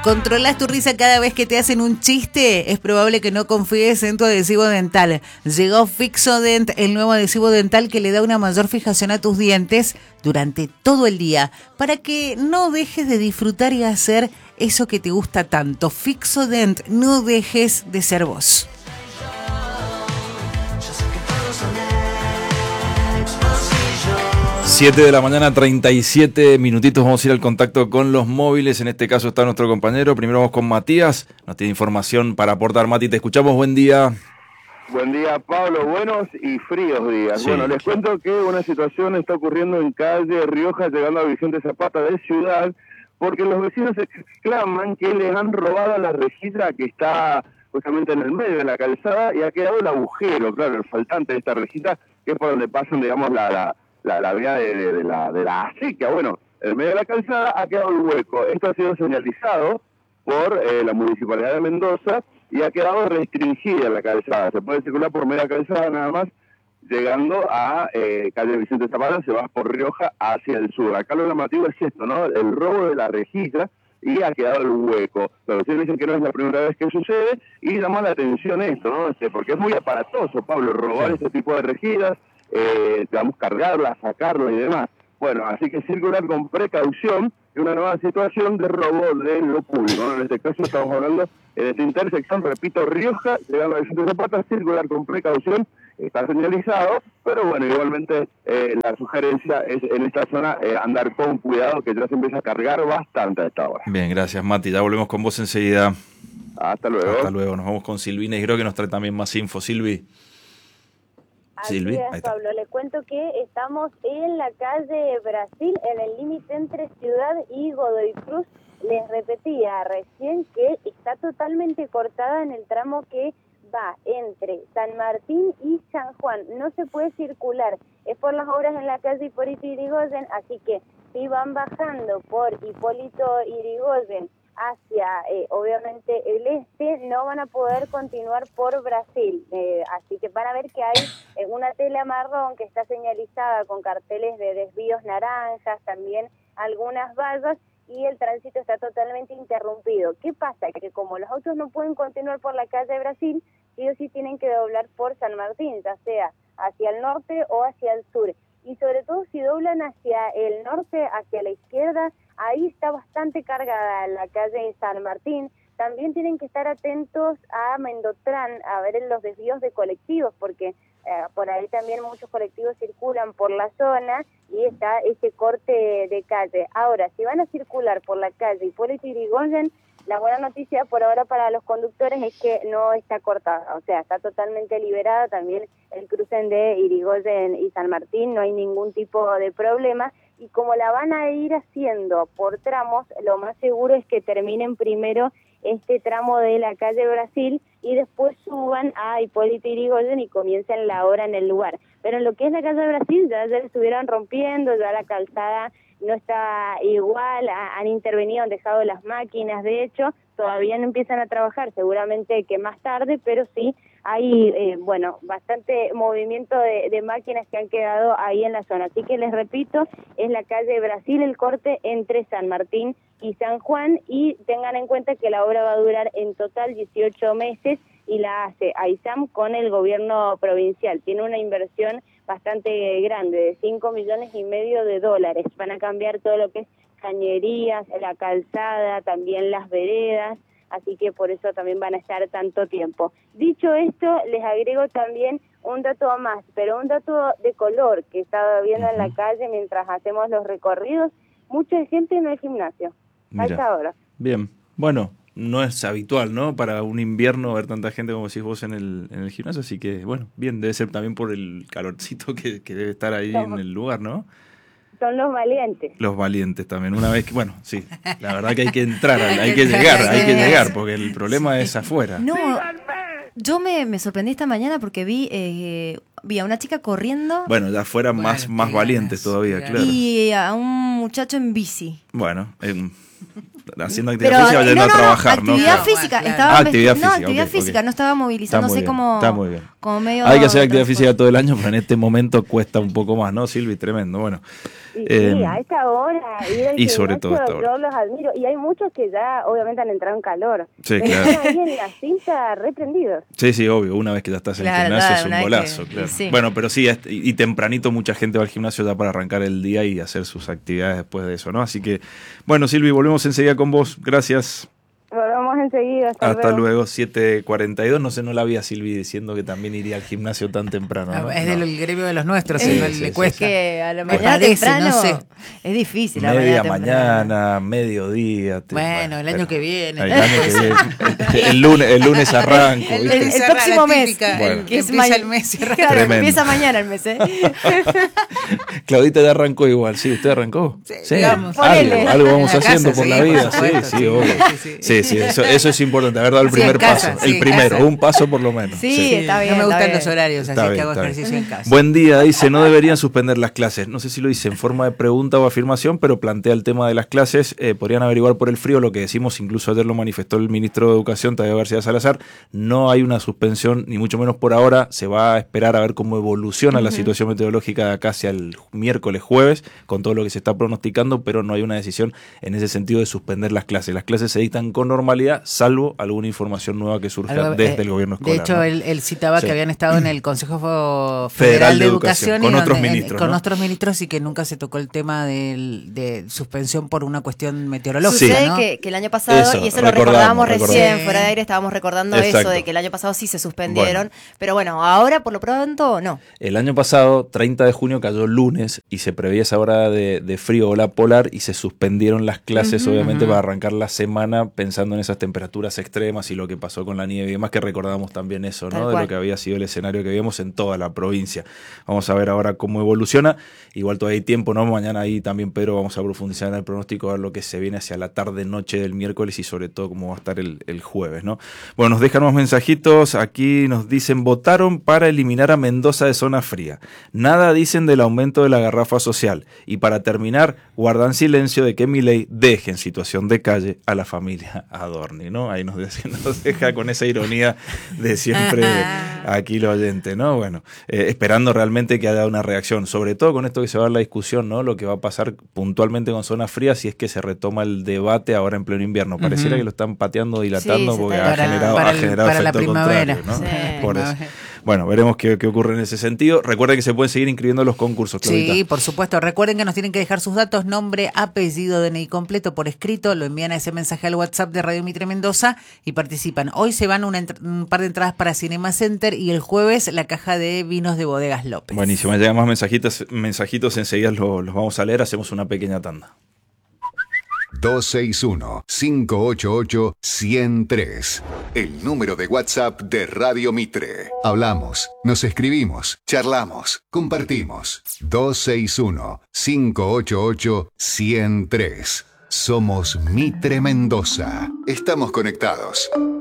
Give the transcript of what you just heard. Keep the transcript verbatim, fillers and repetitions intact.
¿Controlas tu risa cada vez que te hacen un chiste? Es probable que no confíes en tu adhesivo dental. Llegó Fixodent, el nuevo adhesivo dental que le da una mayor fijación a tus dientes durante todo el día, para que no dejes de disfrutar y hacer eso que te gusta tanto. Fixodent, no dejes de ser vos. siete de la mañana, treinta y siete minutitos. Vamos a ir al contacto con los móviles. En este caso está nuestro compañero. Primero vamos con Matías. Nos tiene información para aportar. Mati, te escuchamos. Buen día. Buen día, Pablo. Buenos y fríos días. Sí. Bueno, les cuento que una situación está ocurriendo en calle Rioja, llegando a Vicente Zapata de Ciudad, porque los vecinos exclaman que les han robado la rejilla que está justamente en el medio de la calzada y ha quedado el agujero, claro, el faltante de esta rejilla, que es por donde pasan, digamos, la... la la, la vía de, de, de la de la acequia. Bueno, en medio de la calzada ha quedado el hueco. Esto ha sido señalizado por eh, la Municipalidad de Mendoza y ha quedado restringida la calzada. Se puede circular por media calzada nada más, llegando a eh, calle Vicente Zapata, se va por Rioja hacia el sur. Acá lo llamativo es esto, ¿no? El robo de la rejilla y ha quedado el hueco. Los vecinos dicen que no es la primera vez que sucede y llama la atención esto, ¿no? Este, porque es muy aparatoso, Pablo, robar este tipo de rejillas, eh, digamos, cargarlas, sacarlas y demás. Bueno, así que circular con precaución y una nueva situación de robo de lo público, ¿no? En este caso estamos hablando en esta intersección, repito, Rioja, llegando a Vicente Zapata, circular con precaución, está señalizado, pero bueno, igualmente eh, la sugerencia es en esta zona eh, andar con cuidado, que ya se empieza a cargar bastante a esta hora. Bien, gracias Mati, ya volvemos con vos enseguida. Hasta luego. Hasta luego, nos vamos con Silvina y creo que nos trae también más info. Silvi. Así Silvi, es, Pablo, le cuento que estamos en la calle Brasil, en el límite entre Ciudad y Godoy Cruz. Les repetía recién que está totalmente cortada en el tramo que va entre San Martín y San Juan. No se puede circular, es por las obras en la calle Hipólito Yrigoyen, así que si van bajando por Hipólito Yrigoyen hacia, eh, obviamente, el este, no van a poder continuar por Brasil. Eh, así que van a ver que hay eh, una tela marrón que está señalizada con carteles de desvíos naranjas, también algunas vallas, y el tránsito está totalmente interrumpido. ¿Qué pasa? Que como los autos no pueden continuar por la calle Brasil, sí o sí tienen que doblar por San Martín, ya sea hacia el norte o hacia el sur. Y sobre todo si doblan hacia el norte, hacia la izquierda, ahí está bastante cargada la calle San Martín. También tienen que estar atentos a Mendotrán, a ver en los desvíos de colectivos, porque eh, por ahí también muchos colectivos circulan por la zona y está ese corte de calle. Ahora, si van a circular por la calle Hipólito Yrigoyen, la buena noticia por ahora para los conductores es que no está cortada, o sea, está totalmente liberada. También el cruce de Yrigoyen y San Martín, no hay ningún tipo de problema. Y como la van a ir haciendo por tramos, lo más seguro es que terminen primero este tramo de la calle Brasil y después suban a Hipólito Yrigoyen y comiencen la obra en el lugar. Pero en lo que es la calle Brasil ya, ya le estuvieron rompiendo, ya la calzada no está igual, ha, han intervenido, han dejado las máquinas, de hecho, todavía no empiezan a trabajar, seguramente que más tarde, pero sí hay, eh, bueno, bastante movimiento de, de máquinas que han quedado ahí en la zona. Así que les repito, es la calle Brasil, el corte entre San Martín y San Juan, y tengan en cuenta que la obra va a durar en total dieciocho meses y la hace AISAM con el gobierno provincial. Tiene una inversión bastante grande, de cinco millones y medio de dólares. Van a cambiar todo lo que es cañerías, la calzada, también las veredas, así que por eso también van a estar tanto tiempo. Dicho esto, les agrego también un dato más, pero un dato de color que estaba viendo en la calle mientras hacemos los recorridos. Mucha gente en el gimnasio, a esta hora. Bien, bueno, no es habitual, ¿no? Para un invierno ver tanta gente como decís vos en el, en el gimnasio, así que, bueno, bien, debe ser también por el calorcito que, que debe estar ahí Somos. en el lugar, ¿no? Son los valientes. Los valientes también. Una vez que, bueno, sí, la verdad que hay que entrar, hay que llegar, hay que llegar, porque el problema es afuera. No, yo me, me sorprendí esta mañana porque vi eh, vi a una chica corriendo. Bueno, ya afuera bueno, más, más valientes todavía, claro. Y a un muchacho en bici. Bueno, eh, haciendo actividad física o yendo no, no, a trabajar, ¿no? Actividad ¿no? física. Claro. Estaba ah, actividad física. No, actividad okay, física, okay. no estaba movilizándose como, está muy bien. como medio... Hay que hacer actividad física todo el año, pero en este momento cuesta un poco más, ¿no, Silvi? Tremendo, bueno. Y Eh, sí, a esta hora, ir al y sobre todo a esta gimnasio, hora. yo los admiro. Y hay muchos que ya, obviamente, han entrado en calor. Sí, Pero claro. están ahí en la cinta reprendidos. Sí, sí, obvio, una vez que ya estás en Claro, el gimnasio claro, es un una vez golazo, que- claro. sí. Bueno, pero sí, es- y, y tempranito mucha gente va al gimnasio ya para arrancar el día y hacer sus actividades después de eso, ¿no? Así que, bueno, Silvi, volvemos enseguida con vos. Gracias. Volvemos enseguida. Hasta, Hasta luego. luego, siete cuarenta y dos. No sé, no la vi a Silvi diciendo que también iría al gimnasio tan temprano, ¿no? Es No. del gremio de los nuestros, Sí, y no sí, le sí, cuesta. Que a la Me mañana parece, temprano no sé. es difícil. La Media mañana, mañana, mediodía. te- Bueno, el año pero- que viene. El año que viene. El lunes, el lunes arranco. El- ¿viste? El, el Cerra próximo la mes, típica, Bueno. que es empieza ma- el mes y arranca. Claro, Tremendo. empieza mañana el mes, ¿eh? Claudita ya arrancó igual, sí, ¿usted arrancó? Sí, vamos. algo, Ponele. algo vamos En la haciendo casa, por sí, la por vida, sí, supuesto, sí, sí, obvio. sí, sí. Sí, sí, eso, eso es importante, haber dado el Sí, primer en casa, paso, sí, el en primero, casa. un paso por lo menos. Sí, Sí. está bien. No me está gustan bien. los horarios, Está así bien, que hago está bien. ejercicio en casa. Buen día, dice, no deberían suspender las clases. No sé si lo dice en forma de pregunta o afirmación, pero plantea el tema de las clases. Eh, podrían averiguar por el frío lo que decimos, incluso ayer lo manifestó el ministro de Educación, Tadeo García Salazar. No hay una suspensión, ni mucho menos por ahora. Se va a esperar a ver cómo evoluciona la situación meteorológica de acá hacia el miércoles, jueves, con todo lo que se está pronosticando, pero no hay una decisión en ese sentido de suspender las clases. Las clases se dictan con normalidad, salvo alguna información nueva que surja Algo, desde eh, el gobierno escolar. De hecho, ¿no? él, él citaba Sí. que habían estado en el Consejo Federal, Federal de de Educación, Educación, con y otros donde- en- ministros, con ¿no? otros ministros, y que nunca se tocó el tema del, de suspensión por una cuestión meteorológica. Sí. Sucede ¿no? que, que el año pasado, Eso, y eso lo recordamos, recordábamos recién, recordamos. fuera de aire estábamos recordando Exacto. eso de que el año pasado sí se suspendieron, Bueno. pero bueno, ahora por lo pronto no. El año pasado, treinta de junio, cayó lunes y se preveía esa hora de, de frío, ola polar, y se suspendieron las clases, Ujú. obviamente, Ujú. para arrancar la semana pensando en esas temperaturas extremas y lo que pasó con la nieve y demás, que recordábamos también eso, Tal ¿no? De cual. lo que había sido el escenario que vimos en toda la provincia. Vamos a ver ahora cómo evoluciona. Igual todavía hay tiempo, ¿no? Mañana ahí también, Pedro, vamos a profundizar en el pronóstico, a ver lo que se viene hacia la tarde-noche del miércoles y sobre todo cómo va a estar el, el jueves, ¿no? Bueno, nos dejan unos mensajitos. Aquí nos dicen, votaron para eliminar a Mendoza de zona fría. Nada dicen del aumento de la garrafa social. Y para terminar, guardan silencio de que Milei deje en situación de calle a la familia Adorni, ¿no? Ahí nos, deja, nos deja con esa ironía de siempre aquí lo oyente, ¿no? Bueno, eh, esperando realmente que haya una reacción, sobre todo con esto que se va a dar la discusión, ¿no? Lo que va a pasar puntualmente con zona fría si es que se retoma el debate ahora en pleno invierno. Pareciera Ujú. que lo están pateando, dilatando, Sí, se porque está- ha Para- generado, para ha el- generado para la efecto primavera. contrario, ¿no? Sí. Por eso. Primavera. Bueno, veremos qué, qué ocurre en ese sentido. Recuerden que se pueden seguir inscribiendo en los concursos, Claudita. Sí, por supuesto. Recuerden que nos tienen que dejar sus datos, nombre, apellido, D N I completo por escrito. Lo envían a ese mensaje al WhatsApp de Radio Mitre Mendoza y participan. Hoy se van una entr- un par de entradas para Cinema Center y el jueves la caja de vinos de Bodegas López. Buenísimo, llegan más mensajitos, mensajitos enseguida los, los vamos a leer, hacemos una pequeña tanda. dos seis uno, cinco ocho ocho, uno cero tres. El número de WhatsApp de Radio Mitre. Hablamos, nos escribimos, charlamos, compartimos. dos seis uno, cinco ocho ocho, uno cero tres. Somos Mitre Mendoza. Estamos conectados.